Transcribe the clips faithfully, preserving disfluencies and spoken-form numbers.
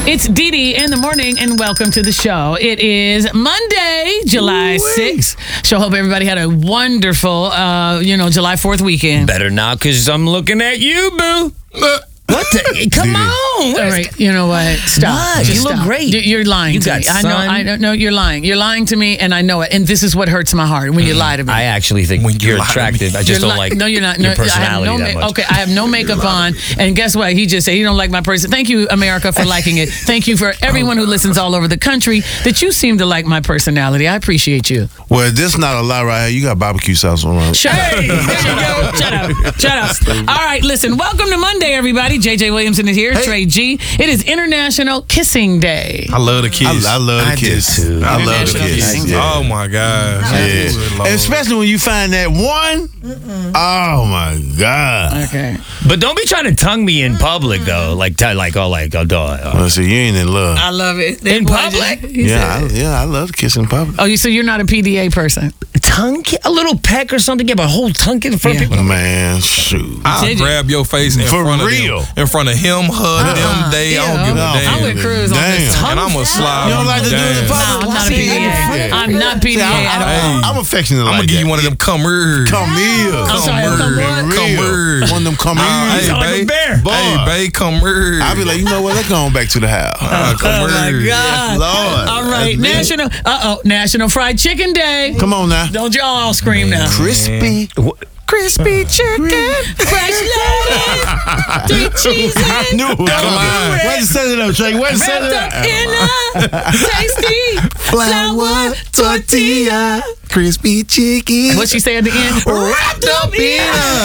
It's Dee Dee in the morning, and welcome to the show. It is Monday, July sixth. So I hope everybody had a wonderful, uh, you know, July fourth weekend. Better not, because I'm looking at you, boo. Uh, what the? Come on. All right, you know what? Stop. What? Just You look stop. great. You- You're lying You to got me. I know. sun. I don't know. You're lying. You're lying to me, and I know it. And this is what hurts my heart when you lie to me. I actually think When you you're lie to attractive. me. I just You're don't li- like no, you're not. your No, personality I have no that ma- much. Okay, I have no makeup on, and guess what? He just said you don't like my person. Thank you, America, for liking it. Thank you for everyone who listens all over the country that you seem to like my personality. I appreciate you. Well, this not a lie right here. You got barbecue sauce on it. Shut up. There you go. Shut up. Shut up. All right, listen. Welcome to Monday, everybody. J J Williamson is here. Trey G. It is International Kissing Day. I love the kiss. I, I love the I do kiss. too. I love the International kiss. kissing. Yeah. Oh my gosh. Yeah. Good Lord. Especially when you find that one. Oh my God. Okay. But don't be trying to tongue me in public, though. Like, t- like, oh, like, oh, dog. Well, see, you ain't in love. I love it. In Boy, public? he Yeah, said- I, yeah, I love kissing in public. Oh, you so you're not a P D A person? Tongue, ki- a little peck or something. Give a whole tongue in front Yeah. of people. Man, shoot. I'll Did you? grab your face in For front real. of them. In front of him, hug them, they, I don't give No, a damn. I'm with Cruz on this. Damn. And I'm going to slide You don't like to do down. it in No, public? I'm not a P D A. Yeah. I'm not P D A See, at all. I'm, I'm affectionate I'm like going to give that. you one of them come here. Come here. I'm sorry, Come come here. what? Come here. One of them come Uh, here. hey, sound like a babe. bear. Boy. Hey, babe, come here. I'll be like, you know what? Let's go on back to the house. Uh, come Oh my here. God! Lord. All right, That's National. Uh oh, National Fried Chicken Day. Come on now. Don't y'all all scream now. Crispy. Crispy chicken, fresh lettuce, three cheeses, I knew it. Come on. Where's the set it up, Trey? Where's the set wrapped it up up? in a tasty flour tortilla. Crispy chicken. What she say at the end? Wrapped up in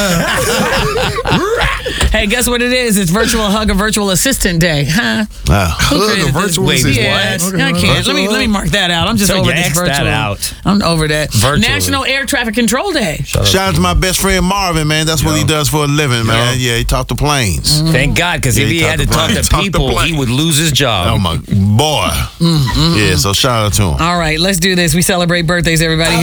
Hey, guess what it is? It's Virtual Hug a Virtual Assistant Day, huh? Ah. Who Hug a created this? virtual Wait, assistant. Yeah, what? I can't. Let me let me mark that out. I'm just Tell over you, this X virtual. that out. I'm over that. Virtually. National Air Traffic Control Day. Shout out to my best friend Marvin, man. That's what he does for a living, man. Yeah, he talked to planes. Thank God, because Yeah, if he he had to talked talk to to Brian. people, Talk to he would lose his Oh job. my boy. Yeah, so shout out to him. All right, let's do this. We celebrate birthdays, everybody.